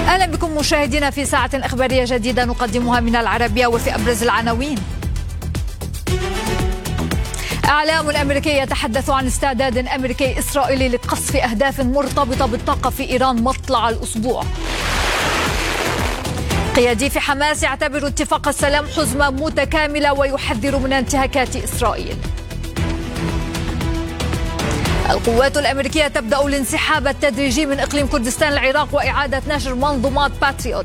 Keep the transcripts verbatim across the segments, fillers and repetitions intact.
أهلا بكم مشاهدينا في ساعة إخبارية جديدة نقدمها من العربية، وفي أبرز العناوين: إعلام أمريكي يتحدث عن استعداد أمريكي إسرائيلي لقصف أهداف مرتبطة بالطاقة في إيران مطلع الأسبوع. قيادي في حماس يعتبر اتفاق السلام حزمة متكاملة ويحذر من انتهاكات إسرائيل. القوات الأمريكية تبدأ الانسحاب التدريجي من إقليم كردستان العراق وإعادة نشر منظومات باتريوت.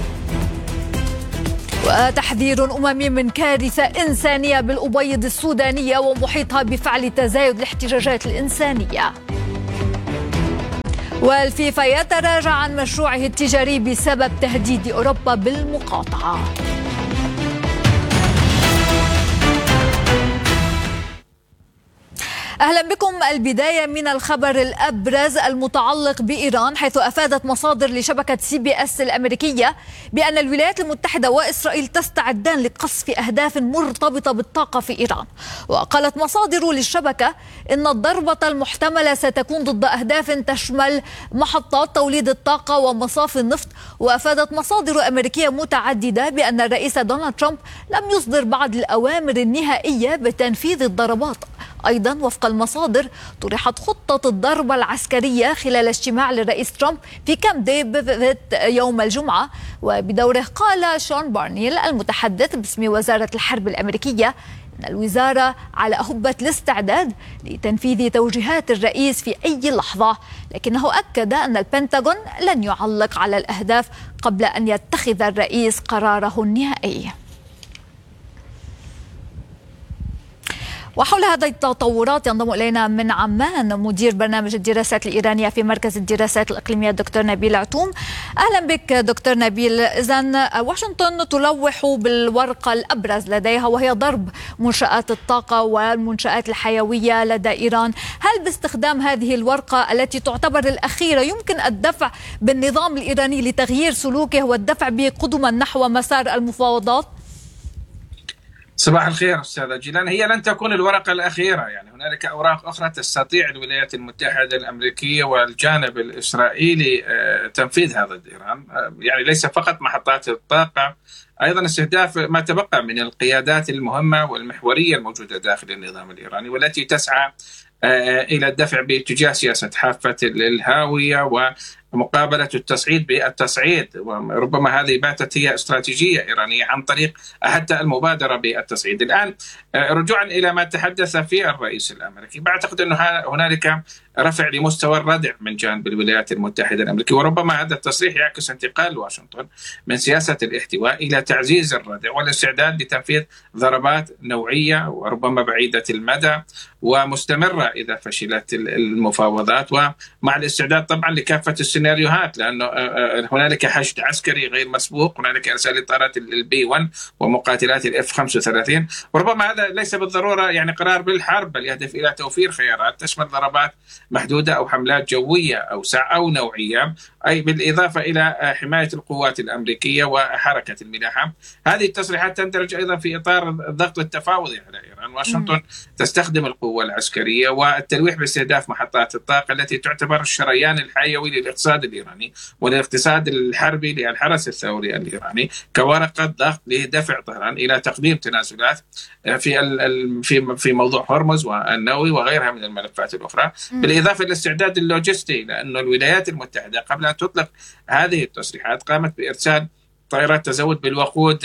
وتحذير أممي من كارثة إنسانية بالأبيض السودانية ومحيطها بفعل تزايد الاحتجاجات الإنسانية. والفيفا يتراجع عن مشروعه التجاري بسبب تهديد أوروبا بالمقاطعة. أهلا بكم. البداية من الخبر الأبرز المتعلق بإيران، حيث أفادت مصادر لشبكة سي بي اس الأمريكية بأن الولايات المتحدة وإسرائيل تستعدان لقصف أهداف مرتبطة بالطاقة في إيران. وقالت مصادر للشبكة إن الضربة المحتملة ستكون ضد أهداف تشمل محطات توليد الطاقة ومصافي النفط. وأفادت مصادر أمريكية متعددة بأن الرئيس دونالد ترامب لم يصدر بعض الأوامر النهائية بتنفيذ الضربات. أيضا وفق المصادر طرحت خطة الضربة العسكرية خلال اجتماع للرئيس ترامب في كامب ديفيد يوم الجمعة. وبدوره قال شون بارنيل المتحدث باسم وزارة الحرب الأمريكية أن الوزارة على أهبة الاستعداد لتنفيذ توجيهات الرئيس في أي لحظة، لكنه أكد أن البنتاغون لن يعلق على الأهداف قبل أن يتخذ الرئيس قراره النهائي. وحول هذه التطورات ينضم إلينا من عمان مدير برنامج الدراسات الإيرانية في مركز الدراسات الإقليمية الدكتور نبيل عتوم. أهلا بك دكتور نبيل. إذن واشنطن تلوح بالورقة الأبرز لديها وهي ضرب منشآت الطاقة والمنشآت الحيوية لدى إيران. هل باستخدام هذه الورقة التي تعتبر الأخيرة يمكن الدفع بالنظام الإيراني لتغيير سلوكه والدفع به قدما نحو مسار المفاوضات؟ صباح الخير أستاذة جيلان. هي لن تكون الورقة الأخيرة، يعني هنالك أوراق أخرى تستطيع الولايات المتحدة الأمريكية والجانب الإسرائيلي تنفيذها ضد إيران، يعني ليس فقط محطات الطاقة، أيضا استهداف ما تبقى من القيادات المهمة والمحورية الموجودة داخل النظام الإيراني والتي تسعى إلى الدفع باتجاه سياسة حافة الهاوية ومقابلة التصعيد بالتصعيد. وربما هذه باتت هي استراتيجية إيرانية عن طريق حتى المبادرة بالتصعيد. الآن رجوعا إلى ما تحدث فيه الرئيس الأمريكي، بعتقد أن هنالك رفع لمستوى الردع من جانب الولايات المتحدة الأمريكية، وربما هذا التصريح يعكس انتقال واشنطن من سياسة الاحتواء إلى تعزيز الردع والاستعداد لتنفيذ ضربات نوعية وربما بعيدة المدى ومستمرة إذا فشلت المفاوضات، ومع الاستعداد طبعا لكافة السيناريوهات، لأنه هنالك حشد عسكري غير مسبوق، هنالك إرسال إطارات البي واحد ومقاتلات الإف خمسة وثلاثين، وربما هذا ليس بالضرورة يعني قرار بالحرب، بل يهدف إلى توفير خيارات تشمل ضربات محدودة أو حملات جوية أو سع أو نوعية، أي بالإضافة إلى حماية القوات الأمريكية وحركة الملاحة. هذه التصريحات تندرج أيضا في إطار الضغط التفاوضي على إيران. واشنطن تستخدم القوة العسكرية والتلويح باستهداف محطات الطاقة التي تعتبر الشريان الحيوي للاقتصاد الإيراني والاقتصاد الحربي للحرس الثوري الإيراني كورقة ضغط لدفع طهران إلى تقديم تنازلات في في في موضوع هرمز والنووي وغيرها من الملفات الأخرى، بالإضافة إلى الاستعداد اللوجستي، لأن الولايات المتحدة قبل أن تطلق هذه التصريحات قامت بإرسال طائرات تزود بالوقود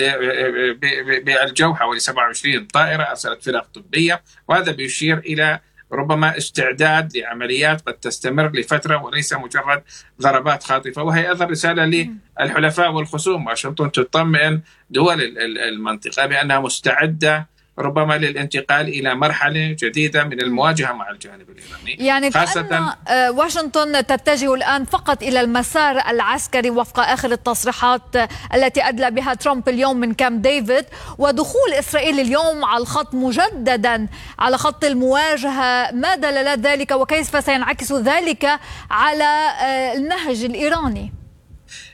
بالجو، حوالي سبعة وعشرين طائرة، أرسلت فرق طبية، وهذا بيشير إلى ربما استعداد لعمليات قد تستمر لفترة وليس مجرد ضربات خاطفة. وهي أيضا رسالة للحلفاء والخصوم. واشنطن تطمئن دول المنطقة بأنها مستعدة ربما للانتقال إلى مرحلة جديدة من المواجهة مع الجانب الإيراني، يعني خاصة واشنطن تتجه الآن فقط إلى المسار العسكري وفق آخر التصريحات التي أدلى بها ترامب اليوم من كامب ديفيد، ودخول إسرائيل اليوم على الخط مجددا على خط المواجهة. ما دلالات ذلك وكيف سينعكس ذلك على النهج الإيراني؟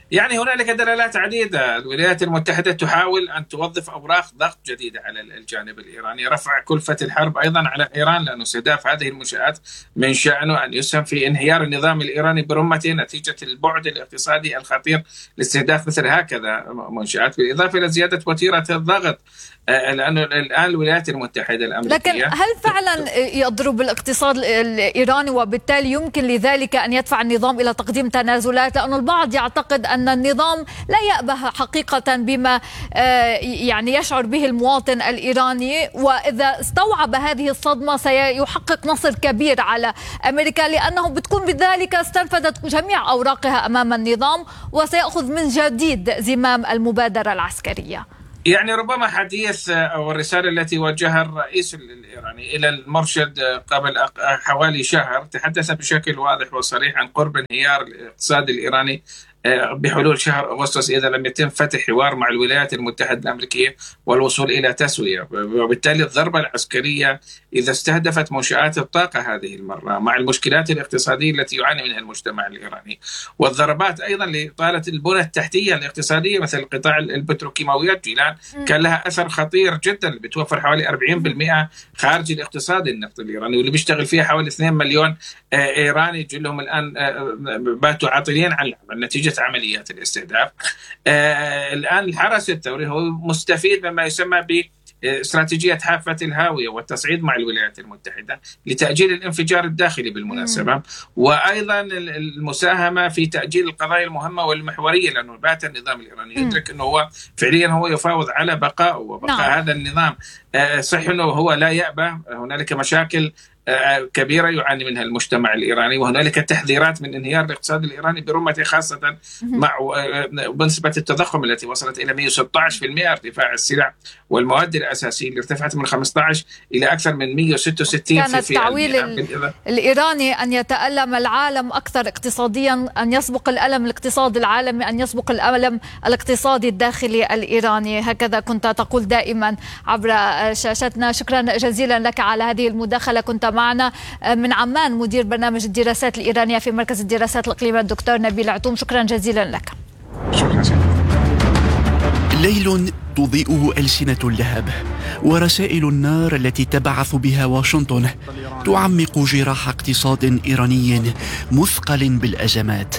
يعني هنالك دلالات عديدة. الولايات المتحدة تحاول أن توظف أوراق ضغط جديدة على الجانب الإيراني، رفع كلفة الحرب أيضا على إيران، لأن استهداف هذه المنشآت من شأنه أن يسهم في انهيار النظام الإيراني برمته نتيجة البعد الاقتصادي الخطير لاستهداف مثل هكذا منشآت، بالإضافة إلى زيادة وتيرة الضغط، لأنه الآن الولايات المتحدة الأمريكية. لكن هل فعلا يضرب الاقتصاد الإيراني وبالتالي يمكن لذلك أن يدفع النظام إلى تقديم تنازلات؟ لأن البعض يعتقد أن النظام لا يأبه حقيقة بما يعني يشعر به المواطن الإيراني، وإذا استوعب هذه الصدمة سيحقق نصر كبير على أمريكا، لأنه بتكون بذلك استنفذت جميع أوراقها أمام النظام وسيأخذ من جديد زمام المبادرة العسكرية. يعني ربما حديث أو الرسالة التي وجهها الرئيس الإيراني إلى المرشد قبل حوالي شهر تحدث بشكل واضح وصريح عن قرب انهيار الاقتصاد الإيراني بحلول شهر أغسطس إذا لم يتم فتح حوار مع الولايات المتحدة الأمريكية والوصول إلى تسوية. وبالتالي الضربة العسكرية إذا استهدفت منشآت الطاقة هذه المرة مع المشكلات الاقتصادية التي يعاني منها المجتمع الإيراني، والضربات أيضا لإطالة البنى التحتية الاقتصادية مثل قطاع البتروكيماويات جيلان كان لها أثر خطير جدا، بتوفر حوالي أربعين بالمئة خارج الاقتصاد النفط الإيراني، واللي بيشتغل فيها حوالي اثنين مليون إيراني جلهم الآن باتوا عاطلين عن العمل نتيجة عمليات الاستهداف. آه الآن الحرس الثوري هو مستفيد مما يسمى باستراتيجية حافة الهاوية والتصعيد مع الولايات المتحدة لتأجيل الانفجار الداخلي بالمناسبة، مم. وأيضا المساهمة في تأجيل القضايا المهمة والمحورية، لأنه بات النظام الإيراني يدرك أنه هو فعليا هو يفاوض على بقاء وبقاء نعم. هذا النظام. آه صحيح أنه هو لا يأبى، هنالك مشاكل كبيرة يعاني منها المجتمع الإيراني، وهنالك تحذيرات من انهيار الاقتصاد الإيراني برمته، خاصة مع بنسبة التضخم التي وصلت إلى مئة وستة عشر بالمئة، ارتفاع السلع والمواد الأساسية اللي ارتفعت من خمسة عشر إلى أكثر من مئة وستة وستين كان التعويل الإيراني أن يتألم العالم أكثر اقتصاديا، أن يسبق الألم الاقتصادي العالمي أن يسبق الألم الاقتصادي الداخلي الإيراني، هكذا كنت تقول دائما عبر شاشتنا. شكرا جزيلا لك على هذه المداخلة. كنت معنا من عمان مدير برنامج الدراسات الإيرانية في مركز الدراسات الإقليمية الدكتور نبيل عتوم، شكرا جزيلا لك. شكرا جزيلا. ليل تضيئه ألسنة اللهب ورسائل النار التي تبعث بها واشنطن تعمق جراح اقتصاد إيراني مثقل بالأزمات.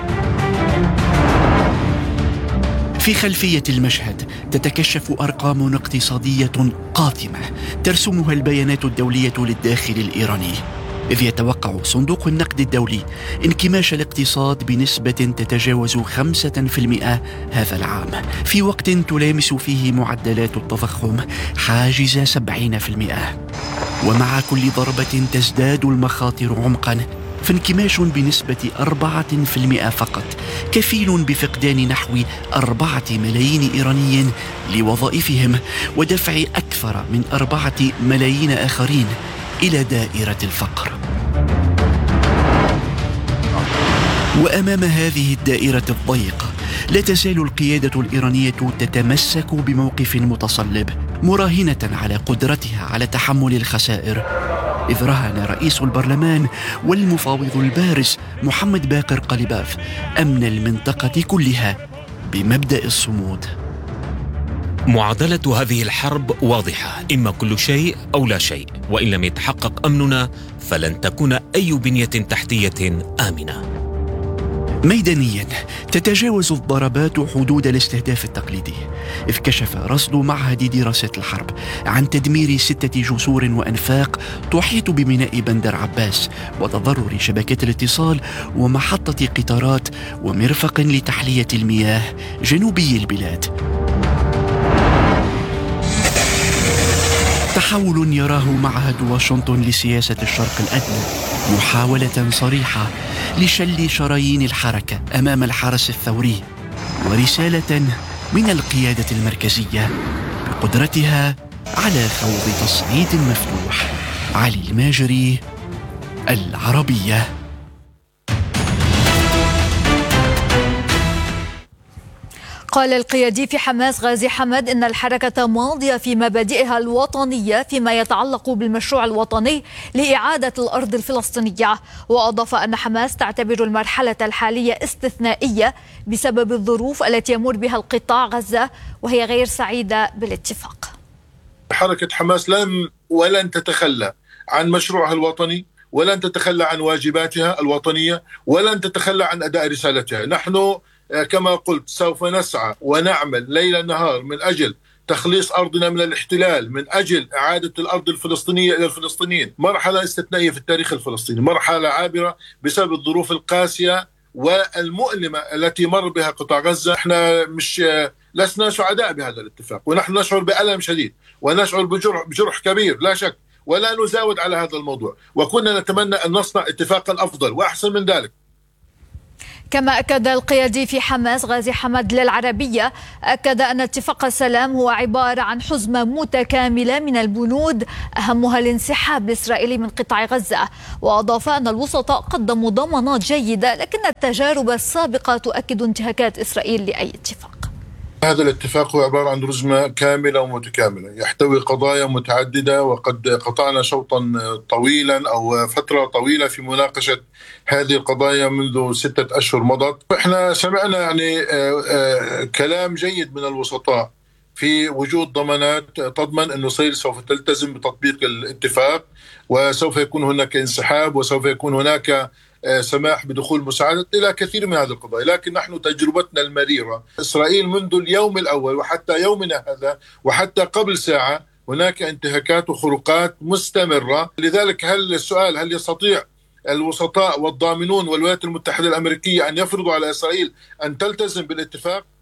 في خلفية المشهد تتكشف أرقام اقتصادية قاتمة ترسمها البيانات الدولية للداخل الإيراني، إذ يتوقع صندوق النقد الدولي انكماش الاقتصاد بنسبة تتجاوز خمسة في المئة هذا العام، في وقت تلامس فيه معدلات التضخم حاجز سبعين في المئة. ومع كل ضربة تزداد المخاطر عمقاً، فانكماش بنسبة أربعة في المئة فقط كفيل بفقدان نحو أربعة ملايين إيراني لوظائفهم ودفع أكثر من أربعة ملايين آخرين إلى دائرة الفقر. وأمام هذه الدائرة الضيقة لا تزال القيادة الإيرانية تتمسك بموقف متصلب، مراهنة على قدرتها على تحمل الخسائر، إذ رهن رئيس البرلمان والمفاوض البارز محمد باقر قليباف أمن المنطقة كلها بمبدأ الصمود. معادلة هذه الحرب واضحة، إما كل شيء أو لا شيء، وإن لم يتحقق أمننا فلن تكون أي بنية تحتية آمنة. ميدانيا تتجاوز الضربات حدود الاستهداف التقليدي، إذ كشف رصد معهد دراسات الحرب عن تدمير ستة جسور وأنفاق تحيط بميناء بندر عباس وتضرر شبكات الاتصال ومحطة قطارات ومرفق لتحلية المياه جنوبي البلاد. تحول يراه معهد واشنطن لسياسة الشرق الأدنى محاولة صريحة لشل شرايين الحركة أمام الحرس الثوري، ورسالة من القيادة المركزية بقدرتها على خوض تصعيد مفتوح. علي الماجري، العربية. قال القيادي في حماس غازي حمد إن الحركة ماضية في مبادئها الوطنية فيما يتعلق بالمشروع الوطني لإعادة الأرض الفلسطينية، وأضاف أن حماس تعتبر المرحلة الحالية استثنائية بسبب الظروف التي يمر بها القطاع غزة وهي غير سعيدة بالاتفاق. حركة حماس لن ولن تتخلى عن مشروعها الوطني، ولن تتخلى عن واجباتها الوطنية، ولن تتخلى عن أداء رسالتها. نحن كما قلت سوف نسعى ونعمل ليل نهار من أجل تخليص أرضنا من الاحتلال، من أجل إعادة الأرض الفلسطينية إلى الفلسطينيين. مرحلة استثنائية في التاريخ الفلسطيني، مرحلة عابرة بسبب الظروف القاسية والمؤلمة التي مر بها قطاع غزة. احنا مش لسنا سعداء بهذا الاتفاق، ونحن نشعر بألم شديد ونشعر بجرح, بجرح كبير لا شك، ولا نزاود على هذا الموضوع، وكنا نتمنى أن نصنع اتفاقا أفضل وأحسن من ذلك. كما أكد القيادي في حماس غازي حمد للعربية أكد أن اتفاق السلام هو عبارة عن حزمة متكاملة من البنود أهمها الانسحاب الإسرائيلي من قطاع غزة، وأضاف أن الوسطاء قدموا ضمانات جيدة لكن التجارب السابقة تؤكد انتهاكات إسرائيل لأي اتفاق. هذا الاتفاق هو عبارة عن رزمة كاملة ومتكاملة يحتوي قضايا متعددة، وقد قطعنا شوطا طويلا أو فترة طويلة في مناقشة هذه القضايا منذ ستة أشهر مضت. احنا سمعنا يعني كلام جيد من الوسطاء في وجود ضمانات تضمن أن إسرائيل سوف تلتزم بتطبيق الاتفاق، وسوف يكون هناك انسحاب، وسوف يكون هناك سماح بدخول مساعدة إلى كثير من هذه القضايا. لكن نحن تجربتنا المريرة، إسرائيل منذ اليوم الأول وحتى يومنا هذا وحتى قبل ساعة هناك انتهاكات وخروقات مستمرة. لذلك هل السؤال هل يستطيع الوسطاء والضامنون والولايات المتحدة الأمريكية أن يفرضوا على إسرائيل أن تلتزم بالاتفاق؟